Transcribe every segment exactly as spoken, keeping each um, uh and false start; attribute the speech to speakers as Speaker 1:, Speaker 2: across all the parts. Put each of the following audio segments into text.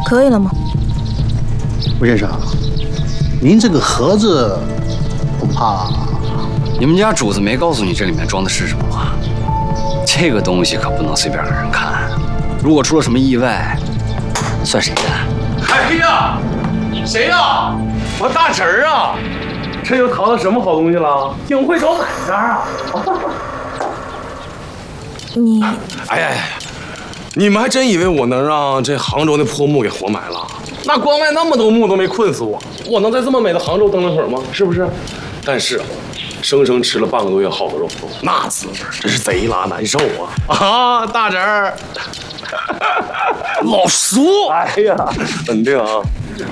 Speaker 1: 可以了吗？
Speaker 2: 吴先生，您这个盒子恐怕……
Speaker 3: 你们家主子没告诉你这里面装的是什么吗？这个东西可不能随便让人看，如果出了什么意外，算谁的？
Speaker 4: 哎呀，谁呀？我大侄儿啊！这又淘到什么好东西了？挺会找买家啊！
Speaker 1: 你……
Speaker 4: 哎呀呀！你们还真以为我能让这杭州的破木给活埋了？那光卖那么多木都没困死我，我能在这么美的杭州蹬了腿吗？是不是？但是啊，生生吃了半个多月好的肉，那滋味真是贼拉难受啊！啊，大侄儿，老叔，哎呀，稳定啊！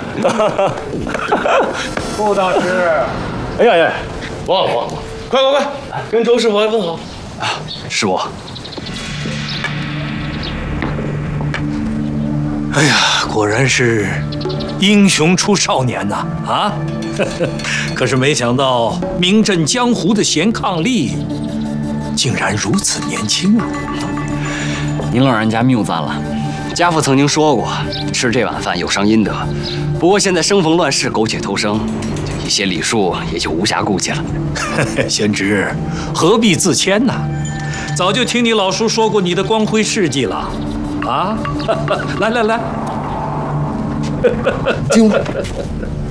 Speaker 4: 顾大师，哎呀呀，忘了忘了，快快快，跟周师傅问好
Speaker 3: 啊，是我。
Speaker 5: 哎呀，果然是英雄出少年呐！啊，可是没想到名震江湖的贤伉俪，竟然如此年轻啊！
Speaker 3: 您老人家谬赞了，家父曾经说过，吃这碗饭有伤阴德。不过现在生逢乱世，苟且偷生，一些礼数也就无暇顾及了。
Speaker 5: 贤侄，何必自谦呢？早就听你老叔说过你的光辉事迹了。啊，来来来，
Speaker 2: 进屋。